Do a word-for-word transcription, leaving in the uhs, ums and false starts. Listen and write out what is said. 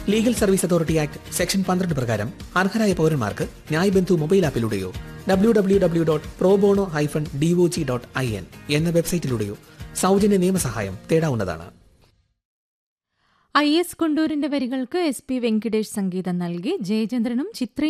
Legal service authority act section പന്ത്രണ്ട് പ്രകാരം അർഹരായ പൗരന്മാർക്ക് ന്യായ് ബന്ധു mobile ആപ്പിലൂടെയോ W W W dot pro bono hyphen DOG dot I N എന്ന വെബ്സൈറ്റിലൂടെയോ സൗജന്യ നിയമസഹായം തേടാവുന്നതാണ്. ഐ എസ് കുണ്ടൂരിന്റെ വരികൾക്ക് എസ് പി വെങ്കിടേഷ് സംഗീതം നൽകി. ജയചന്ദ്രനും ചിത്ര